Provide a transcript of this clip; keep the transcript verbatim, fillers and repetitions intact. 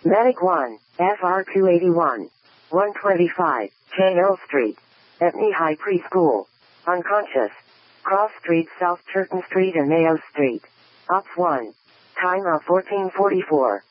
Medic one, F R two eighty-one, one twenty-five, J L Street, Etney High Preschool. Unconscious. Cross Street, South Churton Street and Mayo Street. Ops one. Time of fourteen forty-four.